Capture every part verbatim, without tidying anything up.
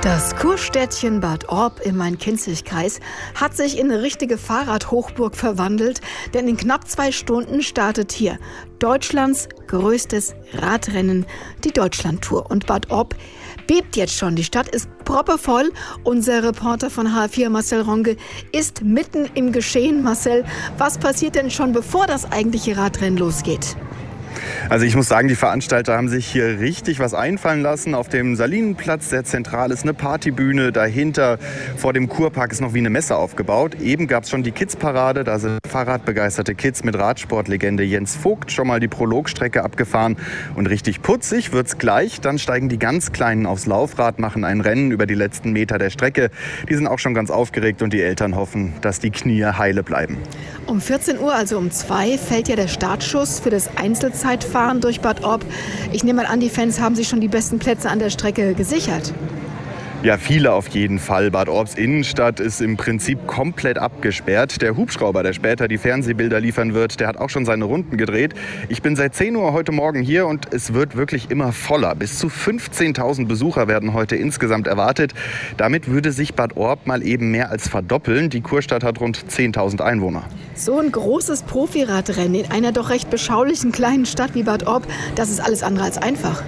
Das Kurstädtchen Bad Orb im Main-Kinzig-Kreis hat sich in eine richtige Fahrradhochburg verwandelt, denn in knapp zwei Stunden startet hier Deutschlands größtes Radrennen, die Deutschlandtour. Und Bad Orb bebt jetzt schon. Die Stadt ist proppevoll. Unser Reporter von H R vier, Marcel Ronge, ist mitten im Geschehen. Marcel, was passiert denn schon, bevor das eigentliche Radrennen losgeht? Also ich muss sagen, die Veranstalter haben sich hier richtig was einfallen lassen. Auf dem Salinenplatz, sehr zentral, ist eine Partybühne. Dahinter vor dem Kurpark ist noch wie eine Messe aufgebaut. Eben gab es schon die Kids-Parade. Da sind fahrradbegeisterte Kids mit Radsportlegende Jens Vogt schon mal die Prologstrecke abgefahren. Und richtig putzig wird's gleich. Dann steigen die ganz Kleinen aufs Laufrad, machen ein Rennen über die letzten Meter der Strecke. Die sind auch schon ganz aufgeregt und die Eltern hoffen, dass die Knie heile bleiben. Um vierzehn Uhr, also um zwei, fällt ja der Startschuss für das Einzelzeitfahren durch Bad Orb. Ich nehme mal an, die Fans haben sich schon die besten Plätze an der Strecke gesichert. Ja, viele auf jeden Fall. Bad Orbs Innenstadt ist im Prinzip komplett abgesperrt. Der Hubschrauber, der später die Fernsehbilder liefern wird, der hat auch schon seine Runden gedreht. Ich bin seit zehn Uhr heute Morgen hier und es wird wirklich immer voller. Bis zu fünfzehntausend Besucher werden heute insgesamt erwartet. Damit würde sich Bad Orb mal eben mehr als verdoppeln. Die Kurstadt hat rund zehntausend Einwohner. So ein großes Profiradrennen in einer doch recht beschaulichen kleinen Stadt wie Bad Orb, das ist alles andere als einfach.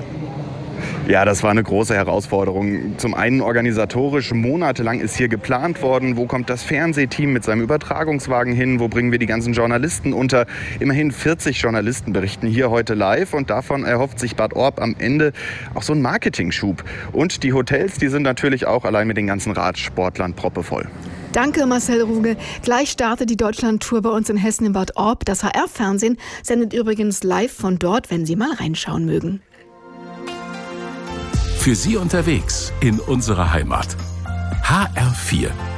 Ja, das war eine große Herausforderung. Zum einen organisatorisch, monatelang ist hier geplant worden. Wo kommt das Fernsehteam mit seinem Übertragungswagen hin? Wo bringen wir die ganzen Journalisten unter? Immerhin vierzig Journalisten berichten hier heute live und davon erhofft sich Bad Orb am Ende auch so einen Marketing-Schub. Und die Hotels, die sind natürlich auch allein mit den ganzen Radsportlern proppevoll. Danke, Marcel Runge. Gleich startet die Deutschlandtour bei uns in Hessen in Bad Orb. Das H R-Fernsehen sendet übrigens live von dort, wenn Sie mal reinschauen mögen. Für Sie unterwegs in unserer Heimat. H R vier